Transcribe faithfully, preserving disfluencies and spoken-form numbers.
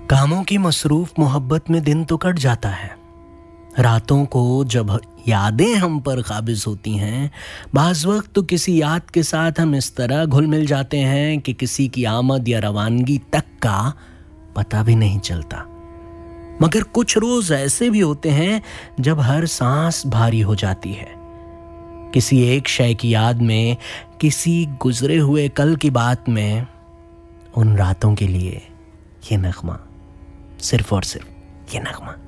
कामों की मसरूफ मोहब्बत में दिन तो कट जाता है। रातों को जब यादें हम पर काबिज होती हैं, बाज़ वक्त तो किसी याद के साथ हम इस तरह घुल मिल जाते हैं कि किसी की आमद या रवानगी तक का पता भी नहीं चलता। मगर कुछ रोज ऐसे भी होते हैं जब हर सांस भारी हो जाती है। किसी एक शय की याद में, किसी गुजरे हुए कल की बात में, उन रातों के लिए ये नगमा, सिर्फ और सिर्फ ये नगमा।